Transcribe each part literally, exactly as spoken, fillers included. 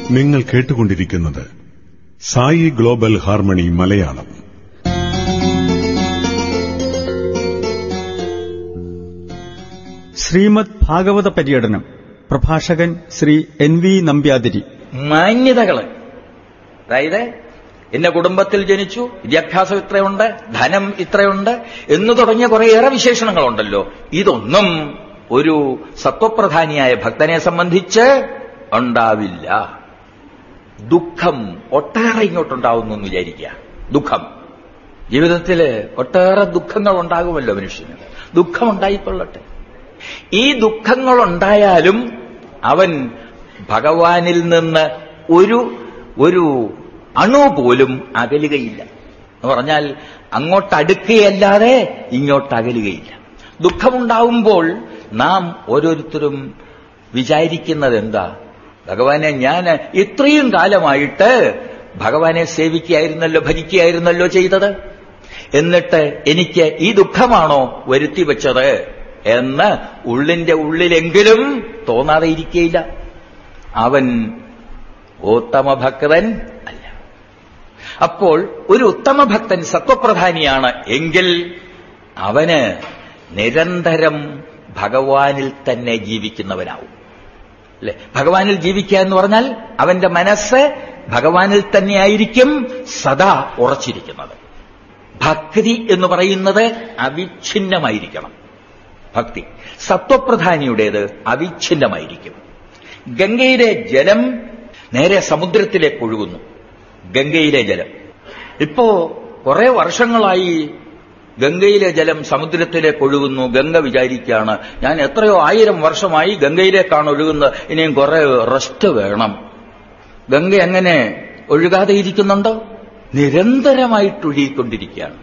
നിങ്ങൾ കേട്ടുകൊണ്ടിരിക്കുന്നത് Sai global harmony Malayalam. Shrimad ഭാഗവത പര്യടനം. പ്രഭാഷകൻ ശ്രീ എൻ വി നമ്പ്യാതിരി. മാന്യതകള്, അതായത് എന്റെ കുടുംബത്തിൽ ജനിച്ചു, വിദ്യാഭ്യാസം ഇത്രയുണ്ട്, ധനം ഇത്രയുണ്ട് എന്ന് തുടങ്ങിയ കുറേയേറെ വിശേഷണങ്ങളുണ്ടല്ലോ. ഇതൊന്നും ഒരു സത്വപ്രധാനിയായ ഭക്തനെ സംബന്ധിച്ച് ഉണ്ടാവില്ല. ദുഃഖം ഒട്ടേറെ ഇങ്ങോട്ടുണ്ടാവുന്നു എന്ന് വിചാരിക്കുക. ദുഃഖം ജീവിതത്തിൽ ഒട്ടേറെ ദുഃഖങ്ങൾ ഉണ്ടാകുമല്ലോ മനുഷ്യന്. ദുഃഖമുണ്ടായിക്കൊള്ളട്ടെ. ഈ ദുഃഖങ്ങളുണ്ടായാലും അവൻ ഭഗവാനിൽ നിന്ന് ഒരു ഒരു അണു പോലും അകലുകയില്ല. എന്ന് പറഞ്ഞാൽ അങ്ങോട്ടടുക്കുകയല്ലാതെ ഇങ്ങോട്ടകലുകയില്ല. ദുഃഖമുണ്ടാവുമ്പോൾ നാം ഓരോരുത്തരും വിചാരിക്കുന്നത് എന്താ? ഭഗവാനെ, ഞാൻ ഇത്രയും കാലമായിട്ട് ഭഗവാനെ സേവിക്കുകയായിരുന്നല്ലോ, ഭജിക്കുകയായിരുന്നല്ലോ ചെയ്തത്, എന്നിട്ട് എനിക്ക് ഈ ദുഃഖമാണോ വരുത്തിവെച്ചത് എന്ന് ഉള്ളിന്റെ ഉള്ളിലെങ്കിലും തോന്നാതെ ഇരിക്കുകയില്ല. അവൻ ഉത്തമ ഭക്തൻ അല്ല. അപ്പോൾ ഒരു ഉത്തമ ഭക്തൻ സത്വപ്രധാനിയാണ് എങ്കിൽ അവന് നിരന്തരം ഭഗവാനിൽ തന്നെ ജീവിക്കുന്നവനാവും. അല്ലെ? ഭഗവാനിൽ ജീവിക്കുക എന്ന് പറഞ്ഞാൽ അവന്റെ മനസ്സ് ഭഗവാനിൽ തന്നെയായിരിക്കും സദാ ഉറച്ചിരിക്കുന്നത്. ഭക്തി എന്ന് പറയുന്നത് അവിഛിന്നമായിരിക്കണം. ഭക്തി സത്വപ്രധാനിയുടേത് അവിഛിന്നമായിരിക്കും. ഗംഗയിലെ ജലം നേരെ സമുദ്രത്തിലേക്ക് ഒഴുകുന്നു. ഗംഗയിലെ ജലം ഇപ്പോ കുറെ വർഷങ്ങളായി ഗംഗയിലെ ജലം സമുദ്രത്തിലേക്ക് ഒഴുകുന്നു. ഗംഗ വിചാരിക്കുകയാണ്, ഞാൻ എത്രയോ ആയിരം വർഷമായി ഗംഗയിലേക്കാണ് ഒഴുകുന്നത്, ഇനിയും കുറെ റെസ്റ്റ് വേണം. ഗംഗ എങ്ങനെ ഒഴുകാതെ ഇരിക്കുന്നുണ്ടോ? നിരന്തരമായിട്ട് ഒഴുകിക്കൊണ്ടിരിക്കുകയാണ്.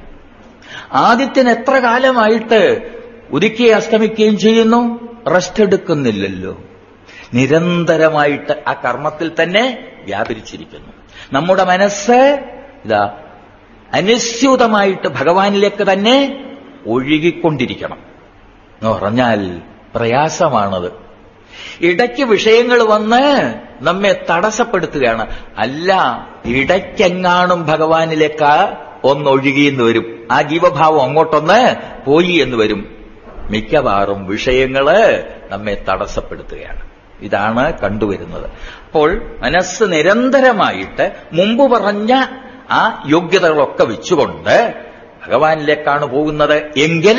ആദിത്യൻ എത്ര കാലമായിട്ട് ഉദിക്കുകയും അസ്തമിക്കുകയും ചെയ്യുന്നു, റെസ്റ്റ് എടുക്കുന്നില്ലല്ലോ. നിരന്തരമായിട്ട് ആ കർമ്മത്തിൽ തന്നെ വ്യാപരിച്ചിരിക്കുന്നു. നമ്മുടെ മനസ്സ് ഇതാ അനുസ്യൂതമായിട്ട് ഭഗവാനിലേക്ക് തന്നെ ഒഴുകിക്കൊണ്ടിരിക്കണം. എന്ന് പറഞ്ഞാൽ പ്രയാസമാണത്. ഇടയ്ക്ക് വിഷയങ്ങൾ വന്ന് നമ്മെ തടസ്സപ്പെടുത്തുകയാണ്. അല്ല, ഇടയ്ക്കെങ്ങാനും ഭഗവാനിലേക്ക് ഒന്നൊഴുകിയെന്ന് വരും. ആ ജീവഭാവം അങ്ങോട്ടൊന്ന് പോയി എന്ന് വരും. മിക്കവാറും വിഷയങ്ങള് നമ്മെ തടസ്സപ്പെടുത്തുകയാണ്. ഇതാണ് കണ്ടുവരുന്നത്. അപ്പോൾ മനസ്സ് നിരന്തരമായിട്ട് മുമ്പ് പറഞ്ഞ ആ യോഗ്യതകളൊക്കെ വെച്ചുകൊണ്ട് ഭഗവാനിലേക്കാണ് പോകുന്നത് എങ്കിൽ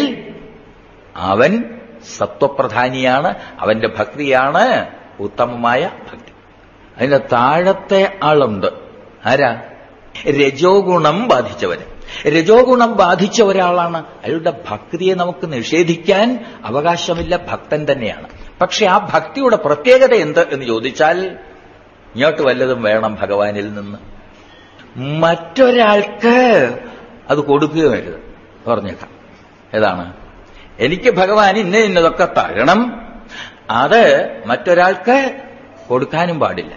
അവൻ സത്വപ്രധാനിയാണ്. അവന്റെ ഭക്തിയാണ് ഉത്തമമായ ഭക്തി. അതിന്റെ താഴത്തെ ആളുണ്ട്. ആരാ? രജോ ഗുണം ബാധിച്ചവന്. രജോ ഗുണം ബാധിച്ച ഒരാളാണ്. അയാളുടെ ഭക്തിയെ നമുക്ക് നിഷേധിക്കാൻ അവകാശമില്ല. ഭക്തൻ തന്നെയാണ്. പക്ഷെ ആ ഭക്തിയുടെ പ്രത്യേകത എന്ത് എന്ന് ചോദിച്ചാൽ, ഇങ്ങോട്ട് വല്ലതും വേണം ഭഗവാനിൽ നിന്ന്. മറ്റൊരാൾക്ക് അത് കൊടുക്കുകയരുത്. പറഞ്ഞേക്കാം. ഏതാണ്? എനിക്ക് ഭഗവാൻ ഇന്ന ഇന്നതൊക്കെ തരണം, അത് മറ്റൊരാൾക്ക് കൊടുക്കാനും പാടില്ല.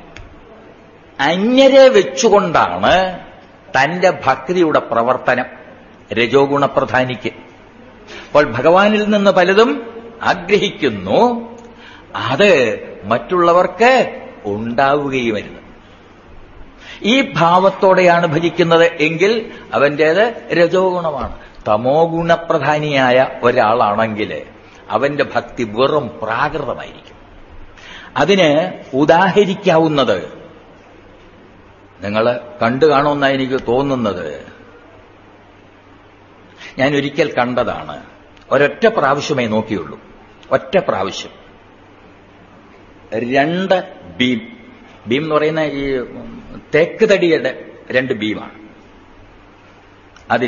അന്യരെ വെച്ചുകൊണ്ടാണ് തന്റെ ഭക്തിയുടെ പ്രവർത്തനം രജോ ഗുണപ്രധാനിക്ക്. അപ്പോൾ ഭഗവാനിൽ നിന്ന് പലതും ആഗ്രഹിക്കുന്നു, അത് മറ്റുള്ളവർക്ക് ഉണ്ടാവുകയുമരുത്. ഈ ഭാവത്തോടെയാണ് ഭജിക്കുന്നത് എങ്കിൽ അവന്റേത് രജോ ഗുണമാണ്. തമോ ഗുണപ്രധാനിയായ ഒരാളാണെങ്കിൽ അവന്റെ ഭക്തി വെറും പ്രാകൃതമായിരിക്കും. അതിന് ഉദാഹരിക്കാവുന്നത് നിങ്ങൾ കണ്ടു കാണുമെന്നാണ് എനിക്ക് തോന്നുന്നത്. ഞാൻ ഒരിക്കൽ കണ്ടതാണ്. ഒരൊറ്റ പ്രാവശ്യമേ നോക്കിയുള്ളൂ. ഒറ്റ പ്രാവശ്യം. രണ്ട് ബീം ബീം എന്ന് പറയുന്ന ഈ തേക്ക് തടിയുടെ രണ്ട് ബീമാണ്. അതിൽ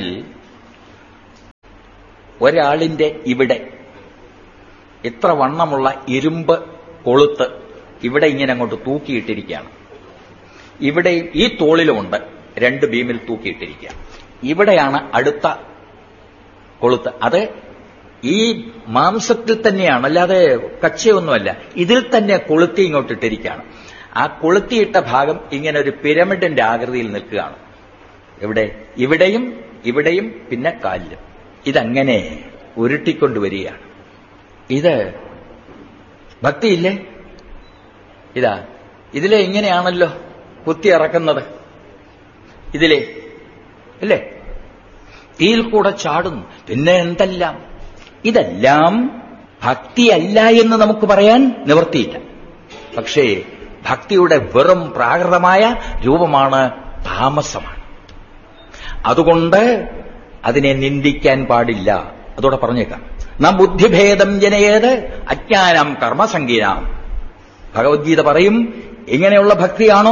ഒരാളിന്റെ ഇവിടെ ഇത്ര വണ്ണമുള്ള ഇരുമ്പ് കൊളുത്ത് ഇവിടെ ഇങ്ങനെ അങ്ങോട്ട് തൂക്കിയിട്ടിരിക്കുകയാണ്. ഇവിടെ ഈ തോളിലുമുണ്ട്, രണ്ട് ബീമിൽ തൂക്കിയിട്ടിരിക്കുക. ഇവിടെയാണ് അടുത്ത കൊളുത്ത്. അത് ഈ മാംസത്തിൽ തന്നെയാണ്, അല്ലാതെ കച്ചയൊന്നുമല്ല. ഇതിൽ തന്നെ കൊളുത്തി ഇങ്ങോട്ടിട്ടിരിക്കുകയാണ്. ആ കൊളുത്തിയിട്ട ഭാഗം ഇങ്ങനെ ഒരു പിരമിഡിന്റെ ആകൃതിയിൽ നിൽക്കുകയാണ്. എവിടെ? ഇവിടെയും ഇവിടെയും പിന്നെ കാലിലും. ഇതങ്ങനെ ഉരുട്ടിക്കൊണ്ടുവരികയാണ്. ഇത് ഭക്തിയില്ലേ? ഇതാ ഇതിലെ ഇങ്ങനെയാണല്ലോ. കുത്തിയിറക്കുന്നത് ഇതിലെ അല്ലേ? തീയിൽ കൂടെ ചാടുന്നു. പിന്നെ എന്തെല്ലാം! ഇതെല്ലാം ഭക്തിയല്ല എന്ന് നമുക്ക് പറയാൻ നിവൃത്തിയില്ല. പക്ഷേ ഭക്തിയുടെ വെറും പ്രാകൃതമായ രൂപമാണ്, താമസമാണ്. അതുകൊണ്ട് അതിനെ നിന്ദിക്കാൻ പാടില്ല. അതോടെ പറഞ്ഞേക്കാം. ന ബുദ്ധിഭേദം ജനയേത് അജ്ഞാനം കർമ്മസംഗീനാം. ഭഗവത്ഗീത പറയും, ഇങ്ങനെയുള്ള ഭക്തിയാണോ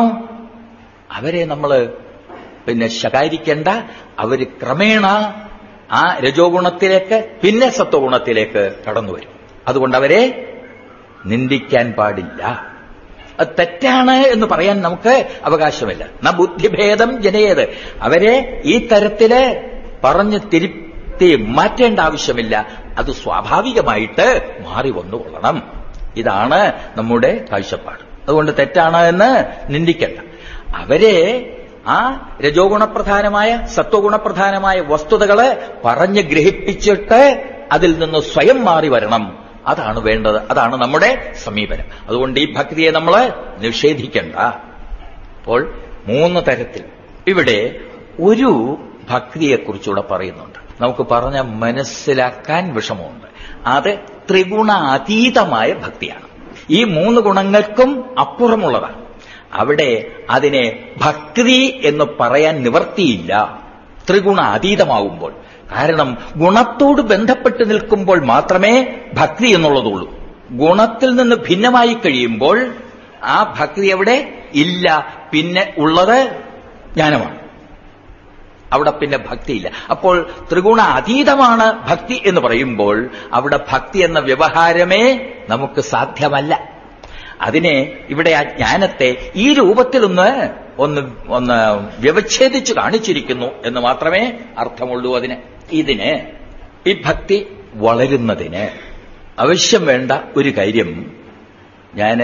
അവരെ നമ്മൾ പിന്നെ ശകാരിക്കേണ്ട. അവര് ക്രമേണ ആ രജോ ഗുണത്തിലേക്ക് പിന്നെ സത്വഗുണത്തിലേക്ക് കടന്നു വരും. അതുകൊണ്ട് അവരെ നിന്ദിക്കാൻ പാടില്ല. അത് തെറ്റാണ് എന്ന് പറയാൻ നമുക്ക് അവകാശമില്ല. ന ബുദ്ധിഭേദം ജനയേത്. അവരെ ഈ തരത്തില് പറഞ്ഞ് തിരുത്തി മാറ്റേണ്ട ആവശ്യമില്ല. അത് സ്വാഭാവികമായിട്ട് മാറി വന്നുകൊള്ളണം. ഇതാണ് നമ്മുടെ കാഴ്ചപ്പാട്. അതുകൊണ്ട് തെറ്റാണ് എന്ന് നിന്ദിക്കണ്ട. അവരെ ആ രജോ ഗുണപ്രധാനമായ സത്വഗുണപ്രധാനമായ വസ്തുതകളെ പറഞ്ഞ് ഗ്രഹിപ്പിച്ചിട്ട് അതിൽ നിന്ന് സ്വയം മാറി വരണം. അതാണ് വേണ്ടത്. അതാണ് നമ്മുടെ സമീപനം. അതുകൊണ്ട് ഈ ഭക്തിയെ നമ്മൾ നിഷേധിക്കണ്ട. അപ്പോൾ മൂന്ന് തരത്തിൽ ഇവിടെ ഒരു ഭക്തിയെക്കുറിച്ചുകൂടെ പറയുന്നുണ്ട്. നമുക്ക് പറഞ്ഞ മനസ്സിലാക്കാൻ വിഷമമുണ്ട്. അത് ത്രിഗുണാതീതമായ ഭക്തിയാണ്. ഈ മൂന്ന് ഗുണങ്ങൾക്കും അപ്പുറമുള്ളതാണ്. അവിടെ അതിനെ ഭക്തി എന്ന് പറയാൻ നിവർത്തിയില്ല ത്രിഗുണാതീതമാവുമ്പോൾ. കാരണം ഗുണത്തോട് ബന്ധപ്പെട്ട് നിൽക്കുമ്പോൾ മാത്രമേ ഭക്തി എന്നുള്ളതുള്ളൂ. ഗുണത്തിൽ നിന്ന് ഭിന്നമായി കഴിയുമ്പോൾ ആ ഭക്തി അവിടെ ഇല്ല. പിന്നെ ഉള്ളത് ജ്ഞാനമാണ്. അവിടെ പിന്നെ ഭക്തിയില്ല. അപ്പോൾ ത്രിഗുണ അതീതമാണ് ഭക്തി എന്ന് പറയുമ്പോൾ അവിടെ ഭക്തി എന്ന വ്യവഹാരമേ നമുക്ക് സാധ്യമല്ല. അതിനെ ഇവിടെ ആ ജ്ഞാനത്തെ ഈ രൂപത്തിലൊന്ന് ഒന്ന് ഒന്ന് വ്യവച്ഛേദിച്ച് കാണിച്ചിരിക്കുന്നു എന്ന് മാത്രമേ അർത്ഥമുള്ളൂ. അതിന് ഇതിന് ഈ ഭക്തി വളരുന്നതിന് ആവശ്യം വേണ്ട ഒരു കാര്യം ഞാൻ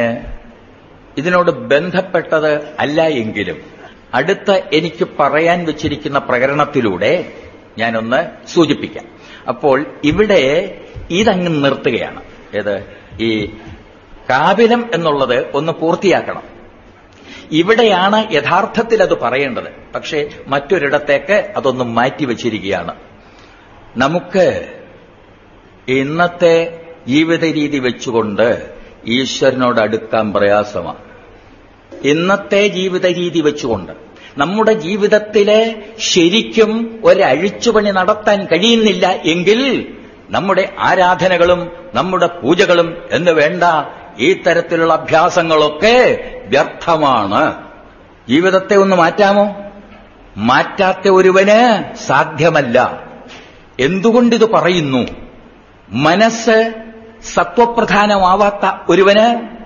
ഇതിനോട് ബന്ധപ്പെട്ടത് അല്ല എങ്കിലും അടുത്ത എനിക്ക് പറയാൻ വെച്ചിരിക്കുന്ന പ്രകരണത്തിലൂടെ ഞാനൊന്ന് സൂചിപ്പിക്കാം. അപ്പോൾ ഇവിടെ ഇതങ്ങ് നിർത്തുകയാണ്. ഏത് ഈ കാപിലം എന്നുള്ളത് ഒന്ന് പൂർത്തിയാക്കണം. ഇവിടെയാണ് യഥാർത്ഥത്തിൽ അത് പറയേണ്ടത്. പക്ഷേ മറ്റൊരിടത്തേക്ക് അതൊന്ന് മാറ്റിവെച്ചിരിക്കുകയാണ്. നമുക്ക് ഇന്നത്തെ ജീവിത രീതി വെച്ചുകൊണ്ട് ഈശ്വരനോട് അടുക്കാൻ പ്രയാസമാണ്. ഇന്നത്തെ ജീവിത രീതി വെച്ചുകൊണ്ട് നമ്മുടെ ജീവിതത്തിലെ ശരിക്കും ഒരഴിച്ചുപണി നടത്താൻ കഴിയുന്നില്ല എങ്കിൽ നമ്മുടെ ആരാധനകളും നമ്മുടെ പൂജകളും എന്ന് വേണ്ട ഈ തരത്തിലുള്ള അഭ്യാസങ്ങളൊക്കെ വ്യർത്ഥമാണ്. ജീവിതത്തെ ഒന്ന് മാറ്റാമോ? മാറ്റാത്ത ഒരുവന് സാധ്യമല്ല. എന്തുകൊണ്ടിത് പറയുന്നു? മനസ്സ് സത്വപ്രധാനമാവാത്ത ഒരുവന്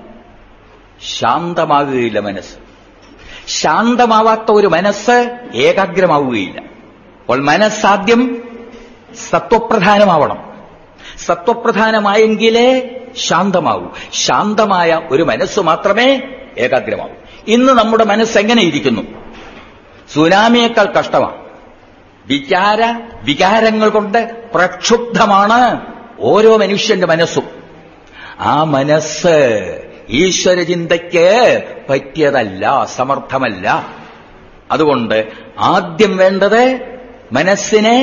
ശാന്തമാകുകയില്ല. മനസ്സ് ശാന്തമാവാത്ത ഒരു മനസ്സ് ഏകാഗ്രമാവുകയില്ല. അപ്പോൾ മനസ്സാദ്യം സത്വപ്രധാനമാവണം. സത്വപ്രധാനമായെങ്കിലേ ശാന്തമാവൂ. ശാന്തമായ ഒരു മനസ്സ് മാത്രമേ ഏകാഗ്രമാവൂ. ഇന്ന് നമ്മുടെ മനസ്സ് എങ്ങനെ ഇരിക്കുന്നു? സുനാമിയേക്കാൾ കഷ്ടമാണ്. വിചാര വികാരങ്ങൾ കൊണ്ട് പ്രക്ഷുബ്ധമാണ് ഓരോ മനുഷ്യന്റെ മനസ്സും. ആ മനസ്സ് ഈശ്വരചിന്തയ്ക്ക് പറ്റിയതല്ല, സമർത്ഥമല്ല. അതുകൊണ്ട് ആദ്യം വേണ്ടത് മനസ്സിനെ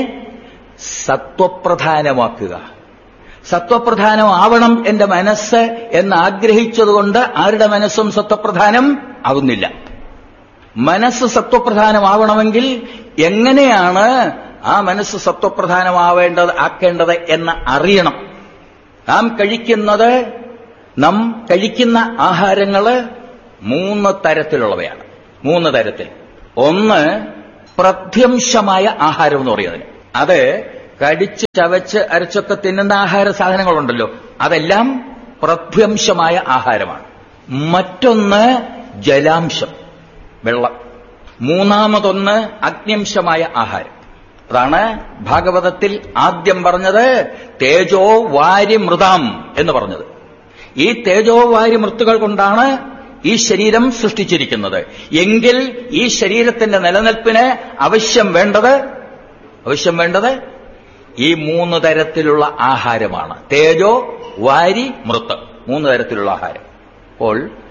സത്വപ്രധാനമാക്കുക. സത്വപ്രധാനമാവണം എന്റെ മനസ്സ് എന്ന് ആഗ്രഹിച്ചതുകൊണ്ട് ആരുടെ മനസ്സും സത്വപ്രധാനം ആവുന്നില്ല. മനസ്സ് സത്വപ്രധാനമാവണമെങ്കിൽ എങ്ങനെയാണ് ആ മനസ്സ് സത്വപ്രധാനമാവേണ്ടത് ആക്കേണ്ടത് എന്ന് അറിയണം. നാം കഴിക്കുന്നത് നാം കഴിക്കുന്ന ആഹാരങ്ങള് മൂന്ന് തരത്തിലുള്ളവയാണ്. മൂന്ന് തരത്തിൽ. ഒന്ന് പ്രത്യംശമായ ആഹാരം എന്ന് പറയുന്നതിന്. അത് കടിച്ച് ചവച്ച് അരച്ചൊക്കെ തിന്നുന്ന ആഹാര സാധനങ്ങളുണ്ടല്ലോ, അതെല്ലാം പ്രത്യംശമായ ആഹാരമാണ്. മറ്റൊന്ന് ജലാംശം, വെള്ളം. മൂന്നാമതൊന്ന് അഗ്ന്യംശമായ ആഹാരം. അതാണ് ഭാഗവതത്തിൽ ആദ്യം പറഞ്ഞത് തേജോ വാരി മൃതാം എന്ന് പറഞ്ഞത്. ഈ തേജോ വാരി മൃത്തുകൾ കൊണ്ടാണ് ഈ ശരീരം സൃഷ്ടിച്ചിരിക്കുന്നത്. എങ്കിൽ ഈ ശരീരത്തിന്റെ നിലനിൽപ്പിന് ആവശ്യം വേണ്ടത് ആവശ്യം വേണ്ടത് ഈ മൂന്ന് തരത്തിലുള്ള ആഹാരമാണ്. തേജോ വാരി മൃത്ത്, മൂന്ന് തരത്തിലുള്ള ആഹാരം. അപ്പോൾ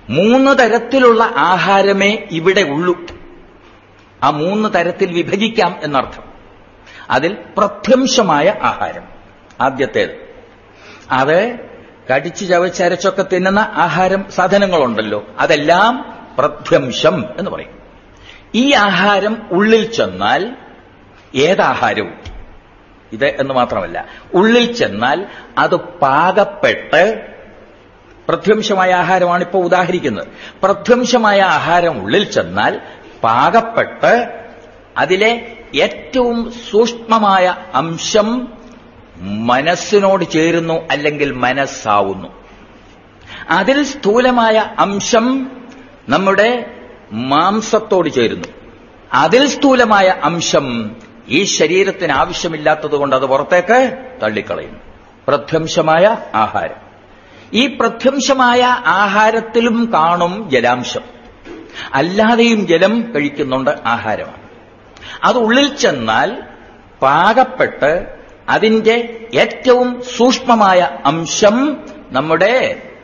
മൂന്ന് തരത്തിലുള്ള ആഹാരമേ ഇവിടെ ഉള്ളൂ. ആ മൂന്ന് തരത്തിൽ വിഭജിക്കാം എന്നർത്ഥം. അതിൽ പ്രത്യംശമായ ആഹാരം ആദ്യത്തേത്. അത് കടിച്ചു ചവച്ചരച്ചൊക്കെ തിന്നുന്ന ആഹാരം സാധനങ്ങളുണ്ടല്ലോ, അതെല്ലാം പ്രത്യംശം എന്ന് പറയും. ഈ ആഹാരം ഉള്ളിൽ ചെന്നാൽ, ഏതാഹാരവും ഇത് എന്ന് മാത്രമല്ല, ഉള്ളിൽ ചെന്നാൽ അത് പാകപ്പെട്ട്, പ്രത്യംശമായ ആഹാരമാണ് ഇപ്പോൾ ഉദാഹരിക്കുന്നത്, പ്രത്യംശമായ ആഹാരം ഉള്ളിൽ ചെന്നാൽ പാകപ്പെട്ട് അതിലെ ഏറ്റവും സൂക്ഷ്മമായ അംശം മനസ്സിനോട് ചേരുന്നു, അല്ലെങ്കിൽ മനസ്സാവുന്നു. അതിൽ സ്ഥൂലമായ അംശം നമ്മുടെ മാംസത്തോട് ചേരുന്നു. അതിൽ സ്ഥൂലമായ അംശം ഈ ശരീരത്തിന് ആവശ്യമില്ലാത്തതുകൊണ്ട് അത് പുറത്തേക്ക് തള്ളിക്കളയുന്നു. പ്രത്യംശമായ ആഹാരം. ഈ പ്രത്യംശമായ ആഹാരത്തിലും കാണും ജലാംശം. അല്ലാതെയും ജലം കഴിക്കുന്നുണ്ട്, ആഹാരമാണ്. അത് ഉള്ളിൽ ചെന്നാൽ പാകപ്പെട്ട് അതിന്റെ ഏറ്റവും സൂക്ഷ്മമായ അംശം നമ്മുടെ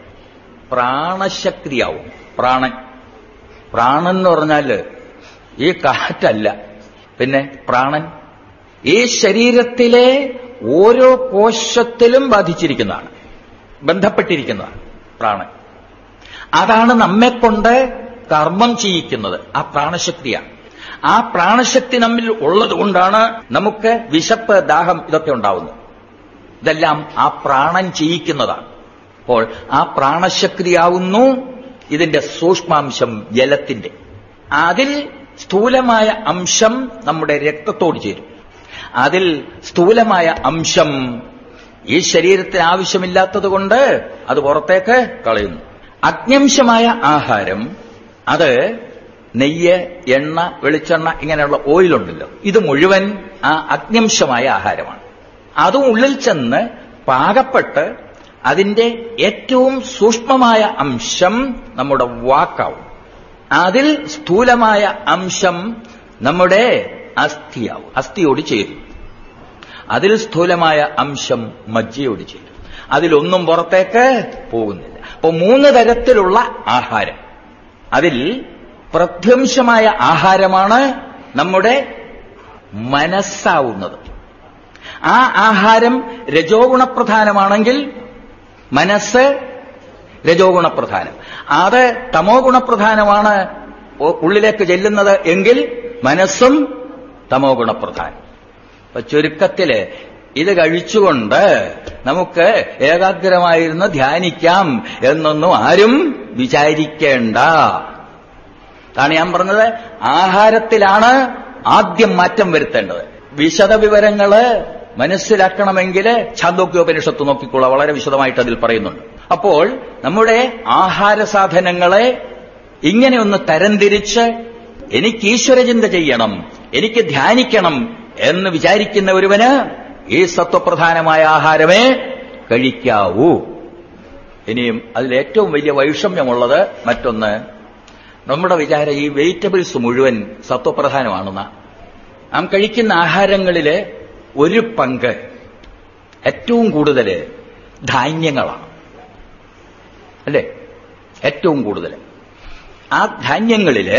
പ്രാണശക്തിയാവും. പ്രാണൻ പ്രാണൻ എന്ന് പറഞ്ഞാൽ ഈ കാറ്റല്ല, പിന്നെ പ്രാണൻ ഈ ശരീരത്തിലെ ഓരോ കോശത്തിലും ബാധിച്ചിരിക്കുന്നതാണ്, ബന്ധപ്പെട്ടിരിക്കുന്നതാണ് പ്രാണൻ. അതാണ് നമ്മെക്കൊണ്ട് കർമ്മം ചെയ്യിക്കുന്നത്, ആ പ്രാണശക്തിയാണ്. ആ പ്രാണശക്തി നമ്മിൽ ഉള്ളതുകൊണ്ടാണ് നമുക്ക് വിശപ്പ്, ദാഹം ഇതൊക്കെ ഉണ്ടാവുന്നത്. ഇതെല്ലാം ആ പ്രാണൻ ചെയ്യിക്കുന്നതാണ്. അപ്പോൾ ആ പ്രാണശക്തിയാവുന്നു ഇതിന്റെ സൂക്ഷ്മാംശം ജലത്തിന്റെ. അതിൽ സ്ഥൂലമായ അംശം നമ്മുടെ രക്തത്തോട് ചേരും. അതിൽ സ്ഥൂലമായ അംശം ഈ ശരീരത്തിന് ആവശ്യമില്ലാത്തതുകൊണ്ട് അത് പുറത്തേക്ക് കളയുന്നു. അഗ്ന്യംശമായ ആഹാരം, അത് നെയ്യ്, എണ്ണ, വെളിച്ചെണ്ണ, ഇങ്ങനെയുള്ള ഓയിലുണ്ടല്ലോ, ഇത് മുഴുവൻ ആ അഗ്ന്യംശമായ ആഹാരമാണ്. അതും ഉള്ളിൽ ചെന്ന് പാകപ്പെട്ട് അതിന്റെ ഏറ്റവും സൂക്ഷ്മമായ അംശം നമ്മുടെ വാക്കാവും. അതിൽ സ്ഥൂലമായ അംശം നമ്മുടെ അസ്ഥിയാവും, അസ്ഥിയോട് ചേരും. അതിൽ സ്ഥൂലമായ അംശം മജ്ജയോട് ചേരും. അതിലൊന്നും പുറത്തേക്ക് പോകുന്നില്ല. അപ്പോൾ മൂന്ന് തരത്തിലുള്ള ആഹാരം. അതിൽ പ്രത്യംശമായ ആഹാരമാണ് നമ്മുടെ മനസ്സാവുന്നത്. ആ ആഹാരം രജോ ഗുണപ്രധാനമാണെങ്കിൽ മനസ്സ് രജോ ഗുണപ്രധാനം. അത് തമോ ഗുണപ്രധാനമാണ് ഉള്ളിലേക്ക് ചെല്ലുന്നത് എങ്കിൽ മനസ്സും തമോ ഗുണപ്രധാനം. അപ്പൊ ചുരുക്കത്തില് ഇത് കഴിച്ചുകൊണ്ട് നമുക്ക് ഏകാഗ്രമായിരുന്ന് ധ്യാനിക്കാം എന്നൊന്നും ആരും വിചാരിക്കേണ്ട. അതാണ് ഞാൻ പറഞ്ഞത്, ആഹാരത്തിലാണ് ആദ്യം മാറ്റം വരുത്തേണ്ടത്. വിശദവിവരങ്ങള് മനസ്സിലാക്കണമെങ്കിൽ ഛാന്ദോഗ്യോപനിഷത്ത് നോക്കിക്കൊള്ളാം, വളരെ വിശദമായിട്ട് അതിൽ പറയുന്നുണ്ട്. അപ്പോൾ നമ്മുടെ ആഹാര സാധനങ്ങളെ ഇങ്ങനെ ഒന്ന് തരംതിരിച്ച് എനിക്ക് ഈശ്വരചിന്ത ചെയ്യണം, എനിക്ക് ധ്യാനിക്കണം എന്ന് വിചാരിക്കുന്ന ഒരുവന് ഈ സത്വപ്രധാനമായ ആഹാരമേ കഴിക്കാവൂ. ഇനിയും അതിലേറ്റവും വലിയ വൈഷമ്യമുള്ളത് മറ്റൊന്ന്, നമ്മുടെ വിചാരം ഈ വെജിറ്റബിൾസ് മുഴുവൻ സത്വപ്രധാനമാണെന്ന. നാം കഴിക്കുന്ന ആഹാരങ്ങളില് ഒരു പങ്ക്, ഏറ്റവും കൂടുതൽ ധാന്യങ്ങളാണ്, അല്ലേ? ഏറ്റവും കൂടുതൽ ആ ധാന്യങ്ങളില്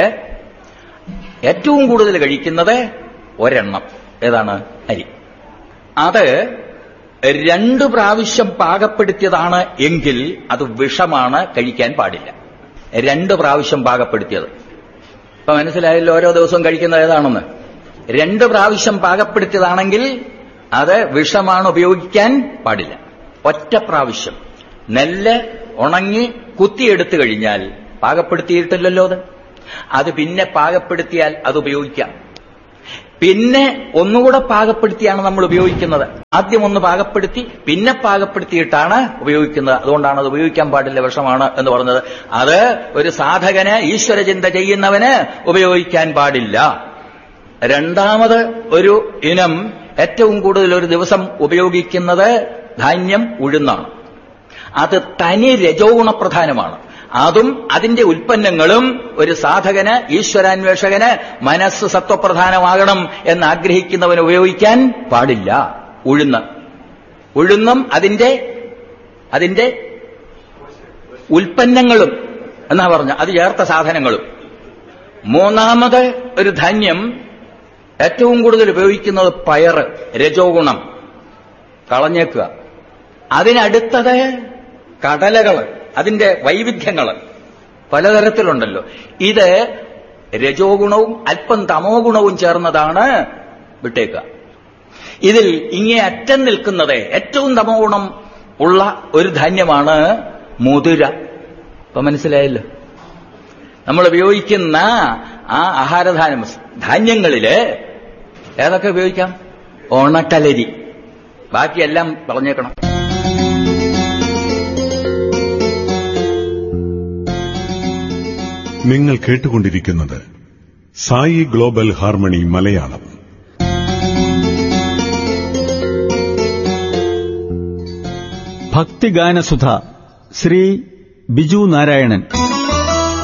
ഏറ്റവും കൂടുതൽ കഴിക്കുന്നത് ഒരെണ്ണം, ഏതാണ്? അരി. അത് രണ്ടു പ്രാവശ്യം പാകപ്പെടുത്തിയതാണ് എങ്കിൽ അത് വിഷമാണ്, കഴിക്കാൻ പാടില്ല. രണ്ട് പ്രാവശ്യം പാകപ്പെടുത്തിയത്. ഇപ്പൊ മനസ്സിലായല്ലോ ഓരോ ദിവസവും കഴിക്കുന്നത് ഏതാണെന്ന്. രണ്ട് പ്രാവശ്യം പാകപ്പെടുത്തിയതാണെങ്കിൽ അത് വിഷമാണ്, ഉപയോഗിക്കാൻ പാടില്ല. ഒറ്റ പ്രാവശ്യം നെല്ല് ഉണങ്ങി കുത്തിയെടുത്തു കഴിഞ്ഞാൽ പാകപ്പെടുത്തിയിട്ടില്ലല്ലോ അത്, അത് പിന്നെ പാകപ്പെടുത്തിയാൽ അത് ഉപയോഗിക്കാം. പിന്നെ ഒന്നുകൂടെ പാകപ്പെടുത്തിയാണ് നമ്മൾ ഉപയോഗിക്കുന്നത്. ആദ്യം ഒന്ന് പാകപ്പെടുത്തി പിന്നെ പാകപ്പെടുത്തിയിട്ടാണ് ഉപയോഗിക്കുന്നത്. അതുകൊണ്ടാണ് അത് ഉപയോഗിക്കാൻ പാടില്ല, വിഷമാണ് എന്ന് പറഞ്ഞത്. അത് ഒരു സാധകന്, ഈശ്വരചിന്ത ചെയ്യുന്നവന് ഉപയോഗിക്കാൻ പാടില്ല. രണ്ടാമത് ഒരു ഇനം ഏറ്റവും കൂടുതൽ ഒരു ദിവസം ഉപയോഗിക്കുന്നത് ധാന്യം ഉഴുന്നാണ്. അത് തനി രജോ ഗുണപ്രധാനമാണ്. അതും അതിന്റെ ഉൽപ്പന്നങ്ങളും ഒരു സാധകന്, ഈശ്വരാന്വേഷകന് മനസ്സ് സത്വപ്രധാനമാകണം എന്ന് ആഗ്രഹിക്കുന്നവന് ഉപയോഗിക്കാൻ പാടില്ല. ഉഴുന്ന് ഉഴുന്നും അതിന്റെ അതിന്റെ ഉൽപ്പന്നങ്ങളും എന്നാ പറഞ്ഞ അത് ചേർത്ത സാധനങ്ങളും. മൂന്നാമത് ഒരു ധാന്യം ഏറ്റവും കൂടുതൽ ഉപയോഗിക്കുന്നത് പയറ്, രജോ ഗുണം, കളഞ്ഞേക്കുക. അതിനടുത്തത് കടലകള്, അതിന്റെ വൈവിധ്യങ്ങള് പലതരത്തിലുണ്ടല്ലോ. ഇത് രജോ ഗുണവും അല്പം തമോ ഗുണവും ചേർന്നതാണ്, വിട്ടേക്കുക. ഇതിൽ ഇങ്ങേ അറ്റം നിൽക്കുന്നത് ഏറ്റവും തമോ ഗുണം ഉള്ള ഒരു ധാന്യമാണ് മുതിര. ഇപ്പൊ മനസ്സിലായല്ലോ. നമ്മൾ ഉപയോഗിക്കുന്ന ആ ആഹാരധാന്യം ധാന്യങ്ങളില് ഏതൊക്കെ ഉപയോഗിക്കാം? ഓണക്കലരി, ബാക്കിയെല്ലാം പറഞ്ഞേക്കണം. നിങ്ങൾ കേട്ടുകൊണ്ടിരിക്കുന്നത് സായി ഗ്ലോബൽ ഹാർമണി മലയാളം. ഭക്തിഗാനസുധ ശ്രീ ബിജു നാരായണൻ.